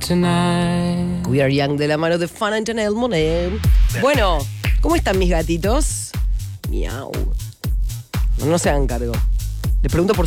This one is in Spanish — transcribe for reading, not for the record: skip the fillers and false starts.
tonight. We Are Young de la mano de Fana y Janelle Monáe. Bueno, ¿cómo están mis gatitos? Miau. No se hagan cargo. Les pregunto por